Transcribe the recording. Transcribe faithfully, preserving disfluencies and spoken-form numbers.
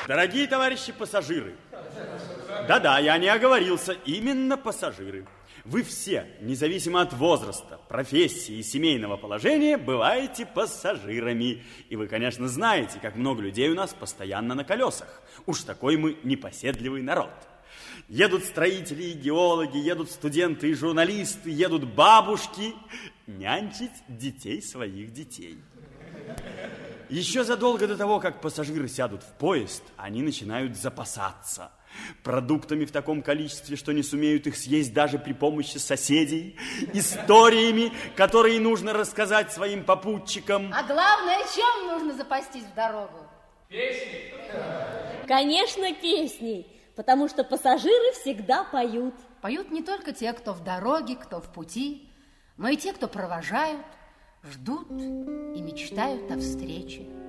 Дорогие товарищи пассажиры, да-да, я не оговорился, именно пассажиры. Вы все, независимо от возраста, профессии и семейного положения, бываете пассажирами. И вы, конечно, знаете, как много людей у нас постоянно на колесах. Уж такой мы непоседливый народ. Едут строители и геологи, едут студенты и журналисты, едут бабушки нянчить детей своих детей. Еще задолго до того, как пассажиры сядут в поезд, они начинают запасаться продуктами в таком количестве, что не сумеют их съесть даже при помощи соседей, историями, которые нужно рассказать своим попутчикам. А главное, чем нужно запастись в дорогу? Песней. Конечно, песней, потому что пассажиры всегда поют. Поют не только те, кто в дороге, кто в пути, но и те, кто провожают, ждут и мечтают о встрече.